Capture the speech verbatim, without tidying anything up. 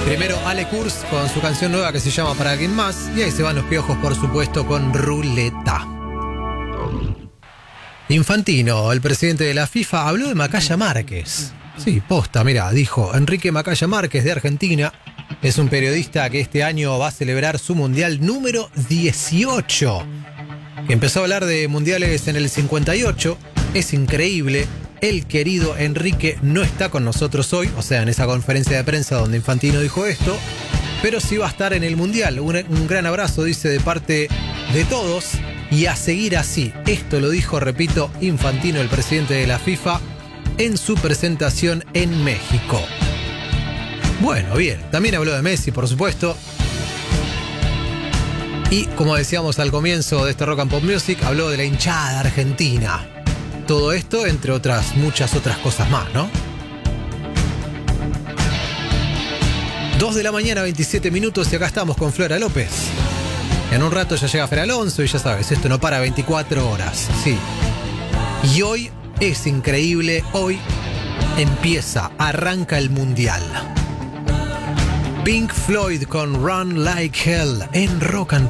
Primero Ale Kurz con su canción nueva que se llama Para Alguien Más. Y ahí se van los piojos, por supuesto, con Ruleta. Infantino, el presidente de la FIFA, habló de Macaya Márquez. Sí, posta, mira, dijo Enrique Macaya Márquez de Argentina. Es un periodista que este año va a celebrar su mundial número dieciocho. Que empezó a hablar de mundiales en el cincuenta y ocho. Es increíble. El querido Enrique no está con nosotros hoy, o sea, en esa conferencia de prensa donde Infantino dijo esto, pero sí va a estar en el mundial. Un, un gran abrazo, dice, de parte de todos. Y a seguir así. Esto lo dijo, repito, Infantino, el presidente de la FIFA, en su presentación en México. Bueno, bien. También habló de Messi, por supuesto. Y, como decíamos al comienzo de este Rock and Pop Music, habló de la hinchada argentina. Todo esto, entre otras, muchas otras cosas más, ¿no? dos de la mañana, veintisiete minutos, y acá estamos con Flora López. En un rato ya llega Fer Alonso y ya sabes, esto no para veinticuatro horas, sí. Y hoy es increíble, hoy empieza, arranca el mundial. Pink Floyd con Run Like Hell en Rock and Pop.